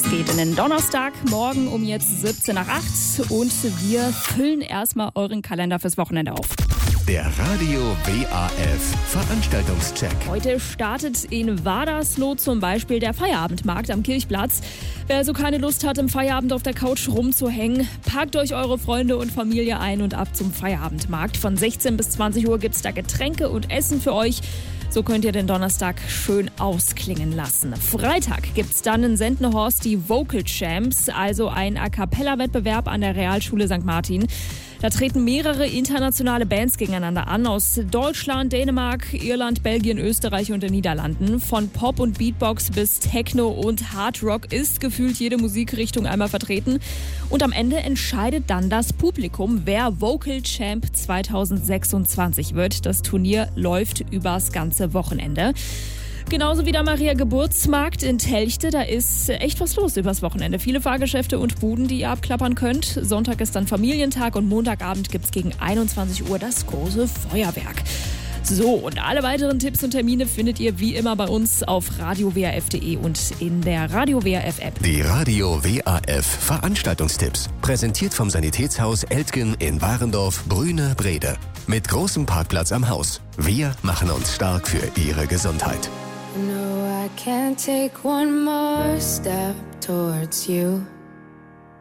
geht in den Donnerstag, morgen um jetzt 17 nach 8 und wir füllen erstmal euren Kalender fürs Wochenende auf. Der Radio WAF Veranstaltungscheck. Heute startet in Wadersloh zum Beispiel der Feierabendmarkt am Kirchplatz. Wer also keine Lust hat, im Feierabend auf der Couch rumzuhängen, packt euch eure Freunde und Familie ein und ab zum Feierabendmarkt. Von 16 bis 20 Uhr gibt es da Getränke und Essen für euch. So könnt ihr den Donnerstag schön ausklingen lassen. Freitag gibt's dann in Sendenhorst die Vocal Champs, also ein A-Cappella-Wettbewerb an der Realschule St. Martin. Da treten mehrere internationale Bands gegeneinander an aus Deutschland, Dänemark, Irland, Belgien, Österreich und den Niederlanden. Von Pop und Beatbox bis Techno und Hard Rock ist gefühlt jede Musikrichtung einmal vertreten. Und am Ende entscheidet dann das Publikum, wer Vocal Champ 2026 wird. Das Turnier läuft übers ganze Wochenende. Genauso wie der Maria Geburtsmarkt in Telchte, da ist echt was los übers Wochenende. Viele Fahrgeschäfte und Buden, die ihr abklappern könnt. Sonntag ist dann Familientag und Montagabend gibt's gegen 21 Uhr das große Feuerwerk. So, und alle weiteren Tipps und Termine findet ihr wie immer bei uns auf radiowrf.de und in der Radio WRF App. Die Radio WAF Veranstaltungstipps. Präsentiert vom Sanitätshaus Eltgen in Warendorf, Brüne, Brede. Mit großem Parkplatz am Haus. Wir machen uns stark für Ihre Gesundheit. No, I can't take one more step towards you.